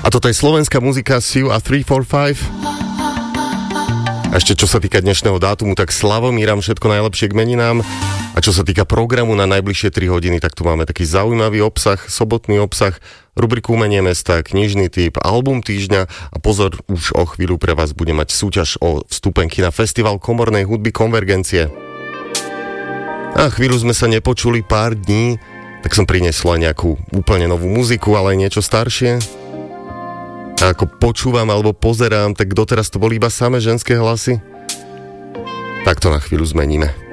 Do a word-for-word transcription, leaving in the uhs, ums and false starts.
A toto je slovenská muzika Siu a tri štyri päť. A ešte čo sa týka dnešného dátumu, tak Slavomíram všetko najlepšie k meninám. A čo sa týka programu na najbližšie tri hodiny, tak tu máme taký zaujímavý obsah, sobotný obsah, rubriku Umenie mesta, knižný tip, album týždňa a pozor, už o chvíľu pre vás bude mať súťaž o vstupenky na festival komornej hudby Konvergencie. A chvíľu sme sa nepočuli pár dní, tak som priniesla nejakú úplne novú muziku, ale aj niečo staršie. A ako počúvam alebo pozerám, tak doteraz to boli iba samé ženské hlasy. Tak to na chvíľu zmeníme.